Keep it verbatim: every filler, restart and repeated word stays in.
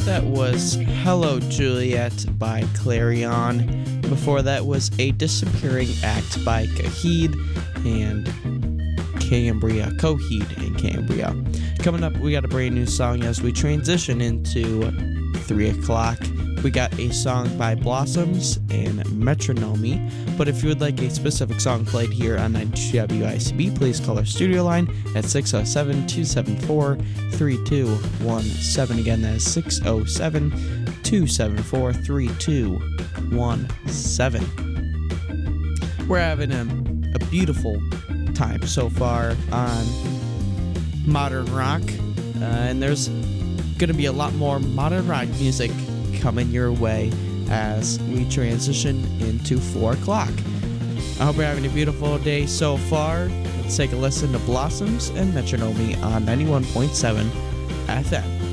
that was Hello Juliet by Clarion. Before that was A Disappearing Act by Coheed and Cambria. Coheed and Cambria. Coming up, we got a brand new song as we transition into three o'clock. We got a song by Blossoms and Metronomy. But if you would like a specific song played here on ninety W I C B, please call our studio line at six oh seven, two seven four, three two one seven. Again, that is six oh seven, two seven four, three two one seven. We're having a, a beautiful time so far on modern rock, uh, and there's going to be a lot more modern rock music coming your way as we transition into four o'clock. I hope you're having a beautiful day so far. Let's take a listen to Blossoms and Metronomy on ninety-one point seven F M.